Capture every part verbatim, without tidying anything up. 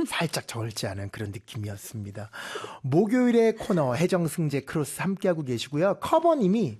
살짝 저을지 않은 그런 느낌이었습니다. 목요일의 코너 해정승제 크로스 함께하고 계시고요. 커버님이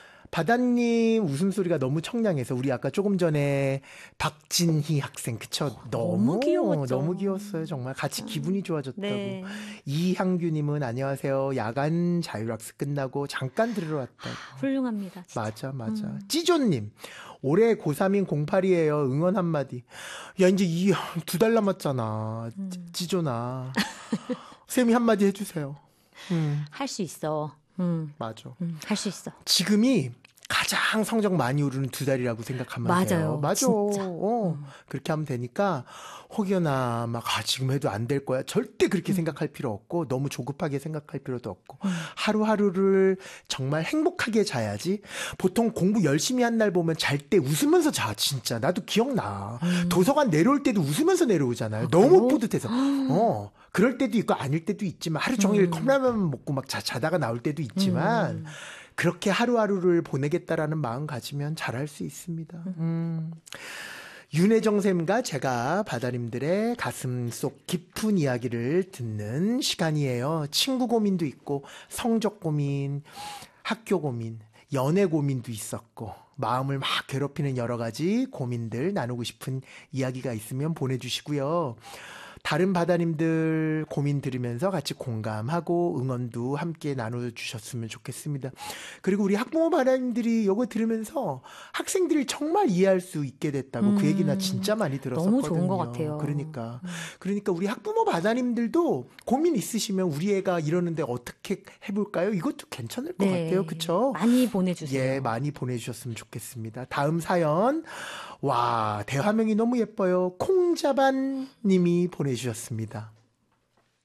바다님 웃음소리가 너무 청량해서 우리 아까 조금 전에 박진희 학생 그쵸? 너무, 너무 귀여웠죠. 너무 귀여웠어요. 정말 같이 기분이 좋아졌다고. 네. 이향규님은 안녕하세요. 야간 자율학습 끝나고 잠깐 들으러 왔다. 훌륭합니다. 진짜. 맞아 맞아. 음. 찌조님 올해 고삼인 공팔이에요. 응원 한마디. 야 이제 이 두 달 남았잖아. 음. 찌조나. 쌤이 한마디 해주세요. 음. 할 수 있어. 음. 맞아. 음, 할 수 있어. 지금이 가장 성적 많이 오르는 두 달이라고 생각하면 맞아요. 돼요. 맞아. 진짜. 어, 음. 그렇게 하면 되니까 혹여나 막 아, 지금 해도 안 될 거야. 절대 그렇게 음. 생각할 필요 없고 너무 조급하게 생각할 필요도 없고 음. 하루하루를 정말 행복하게 자야지. 보통 공부 열심히 한 날 보면 잘 때 웃으면서 자. 진짜 나도 기억나. 음. 도서관 내려올 때도 웃으면서 내려오잖아요. 아, 너무 그래요? 뿌듯해서. 어. 그럴 때도 있고 아닐 때도 있지만 하루 종일 음. 컵라면 먹고 막 자, 자다가 나올 때도 있지만 음. 그렇게 하루하루를 보내겠다라는 마음 가지면 잘할 수 있습니다. 음. 윤혜정 쌤과 제가 바다님들의 가슴 속 깊은 이야기를 듣는 시간이에요. 친구 고민도 있고 성적 고민, 학교 고민, 연애 고민도 있었고 마음을 막 괴롭히는 여러 가지 고민들 나누고 싶은 이야기가 있으면 보내주시고요. 다른 바다님들 고민 들으면서 같이 공감하고 응원도 함께 나눠주셨으면 좋겠습니다. 그리고 우리 학부모 바다님들이 이거 들으면서 학생들이 정말 이해할 수 있게 됐다고 음, 그 얘기 나 진짜 많이 들었었거든요. 너무 좋은 것 같아요. 그러니까 그러니까 우리 학부모 바다님들도 고민 있으시면 우리 애가 이러는데 어떻게 해볼까요? 이것도 괜찮을 것 네, 같아요. 그렇죠? 많이 보내주세요. 예, 많이 보내주셨으면 좋겠습니다. 다음 사연. 와, 대화명이 너무 예뻐요. 콩자반 님이 보내주셨습니다.